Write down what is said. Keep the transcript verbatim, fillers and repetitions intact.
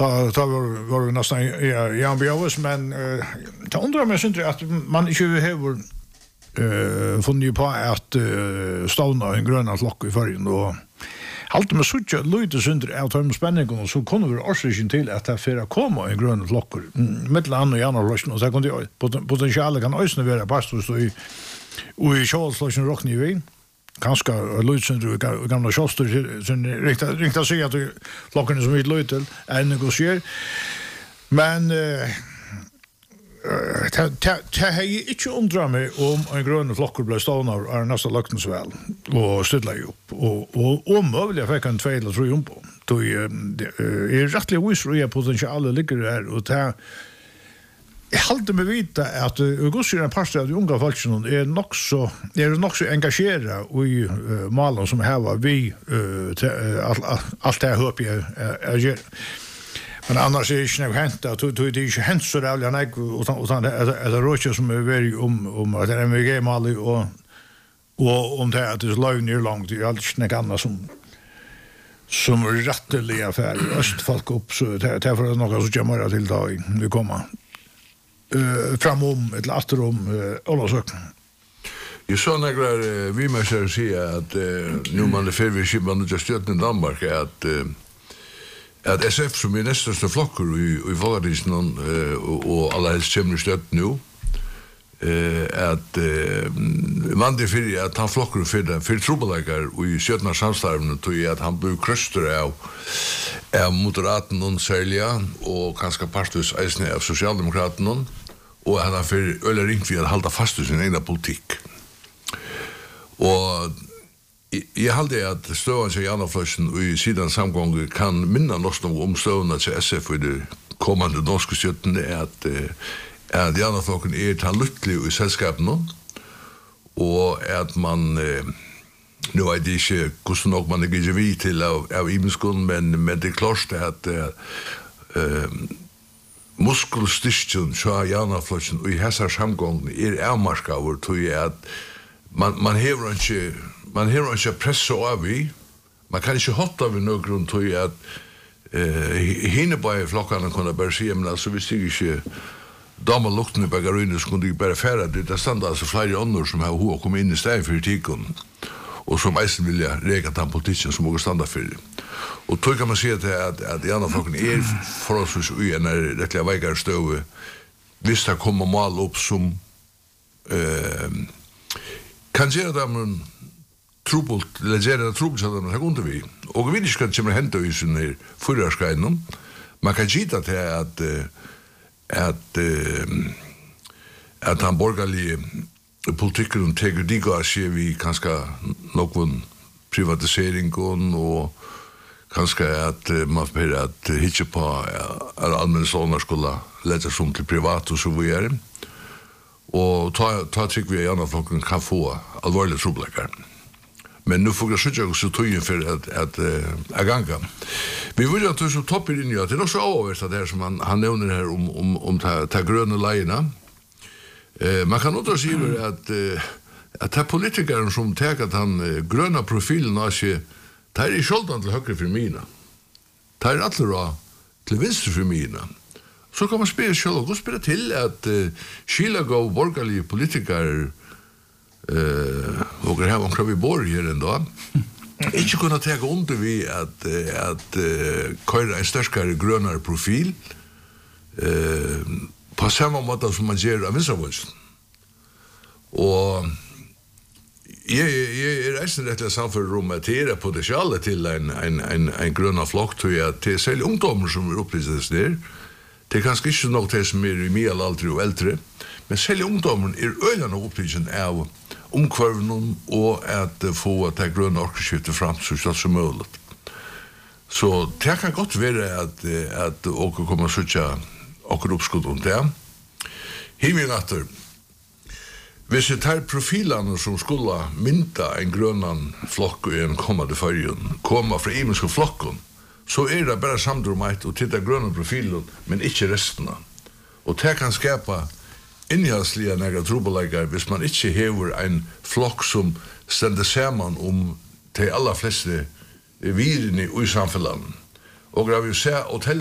ta ta var var vi nästan i ambios men ta undrar mig syns att man inte behöver eh funnit på att stavna en grön flock i förrän och halt med sucha lite synder av tom spänningen och så kommer vi orsaken till att det för komma en grön flock mellan och gärna lösna och så kunde jag potentiellt kan ösna vara pastor så i och i Charleslösen rockni vi kanske Lutzen och gamla Schuster sen riktigt riktigt säga att flocken som vi lötel en negocier men ta ta ta hej inte undra mig om en grön flock blir stående är nästan luktens väl och stilla upp och och om möjligt jag kan två eller tre om på då är rättligt visst att potentialen ligger där och ta jag håller mig vita att Augustin pastor av de unga folken är nog så är nog så engagerade i malen som här var vi allt det hopp jag är men annars är det inte hänt att det är inte hänt så där jag utan utan det är rocher som är väldigt om om att det är M V G-mal och och om det att det är långt ner långt det är allt snägg annat som som rätteliga affärer östfolk upp så det är för något så kommer till dag vi kommer eh framom ett latterom Ollasökn. Jag sa några vi måste säga att nu man det för vi skibban just i Danmark att att S F som är nästa flockor i i Valladisen och och alla helst kommer stött nu eh att man det för att han flockor för det för trubbelagar och i sjötna samstarven tog att han blev kröster av av moderaten och sälja och kanske partus eisne av socialdemokraten och han har för eller ring för att hålla fast vid sin egen politik. Och jag hade att stöva sig gärna flöschen och i sidan samgång kan minna något om stövna till S F för det kommande norska sjöten är att att gärna flocken är ta lycklig i sällskapen och att man nu är det inte hur nog man det ger vi till av av imenskon men men det är klart att eh muskelstyrkan så gärna flöschen och i häsar samgång är avmarskavor tror jag att man man har inte man har inte press så av vi man kan inte hotta vid någon grund tror jag att eh hinner bara flockarna kunna bara se men alltså vi stiger inte damer lukten i bagarinen så kunde de bara färra det där stod alltså flera andra som har hur komma in i stället för tikon och som eisen vilja rega den politiken som går standa för det. Och då kan man se att att att de andra folken är för oss så ju när det vägar stöve visst det kommer mal upp som eh kan göra dem trubbelt legera trubbelt så där går vi och vi inte ska kommer hända i sin förarskainen man kan gita till att att att han borgerliga politiker tar det går så vi kanske någon privatisering och kanske att man får att hitta på allmänna sådana skulle lägga som till privat och så vidare. Och ta ta tycker vi gärna folk kan få allvarliga problem. Men nu får jag söka så tog för att att äh, ganga. Vi vill ju att så toppar in ju att det är så överst att det som han han nämner här om om om ta ta gröna lejerna. Eh man kan också säga att äh, att ta politiker som tar att han äh, gröna profilen och så tar i sköldan till höger för mina. Tar alla då till vänster för mina. Så kan man spela själv och spela till att uh, skila gå borgerliga politiker eh och det här var kan vi bor här ändå. Inte kunna ta under vi att att uh, köra en starkare grönare profil eh på samma måte som man gör av vissa voice. Och jag jag är resten det samför rummet här på det själva till en en en en gröna flock tror jag till selv ungdomar som är upplyses där. Det är kanske inte något det som är i mer äldre och äldre, men selv ungdomen är öjande upplysen av omkvarven och att få att ta gröna orkeskiftet fram så snart som möjligt. Så det kan gott vara att att åka komma och söka och uppskott om det. Himmelnatter. Hvis det tar profilerna som skulle mynta en grönan flock i en kommande färgen, komma från imenska flocken, så är det bara samdrommet och titta gröna profilen, men inte resten. Och det kan skapa innehållsliga några trubbelagar hvis man inte hever en flock som ständer samman om de allra flesta virene i samfunnet. Och jag vill säga,